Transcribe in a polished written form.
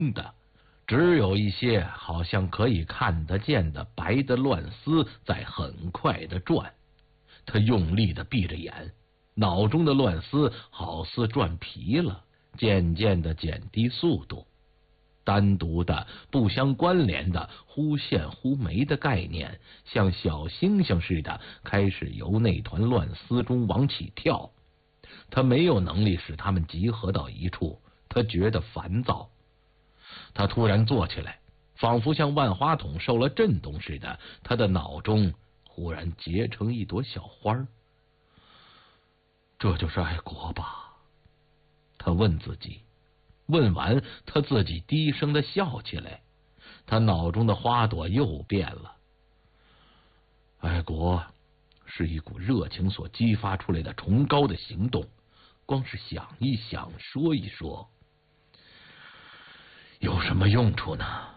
的，只有一些好像可以看得见的白的乱丝在很快的转。他用力的闭着眼，脑中的乱丝好似转疲了，渐渐的减低速度。单独的不相关联的忽现忽没的概念，像小星星似的开始由那团乱丝中往起跳。他没有能力使它们集合到一处，他觉得烦躁。他突然坐起来，仿佛像万花筒受了震动似的，他的脑中忽然结成一朵小花。这就是爱国吧？他问自己。问完，他自己低声的笑起来。他脑中的花朵又变了。爱国是一股热情所激发出来的崇高的行动，光是想一想，说一说，有什么用处呢？